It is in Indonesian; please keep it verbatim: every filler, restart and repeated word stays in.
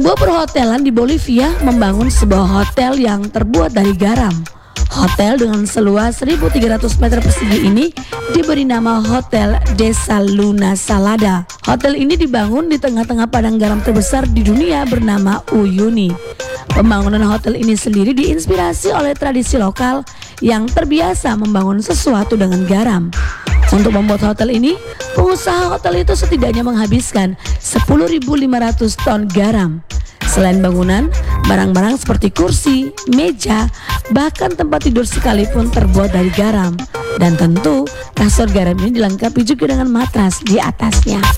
Sebuah perhotelan di Bolivia membangun sebuah hotel yang terbuat dari garam. Hotel dengan seluas seribu tiga ratus meter persegi ini diberi nama Hotel Desa Luna Salada. Hotel ini dibangun di tengah-tengah padang garam terbesar di dunia bernama Uyuni. Pembangunan hotel ini sendiri diinspirasi oleh tradisi lokal yang terbiasa membangun sesuatu dengan garam. Untuk membuat hotel ini, pengusaha hotel itu setidaknya menghabiskan sepuluh ribu lima ratus ton garam. Selain bangunan, barang-barang seperti kursi, meja, bahkan tempat tidur sekalipun terbuat dari garam. Dan tentu, kasur garam ini dilengkapi juga dengan matras di atasnya.